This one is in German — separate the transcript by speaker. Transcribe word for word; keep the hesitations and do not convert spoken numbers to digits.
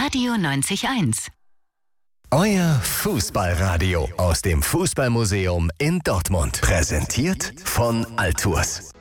Speaker 1: Radio neunzig eins.
Speaker 2: Euer Fußballradio aus dem Fußballmuseum in Dortmund. Präsentiert von Altours.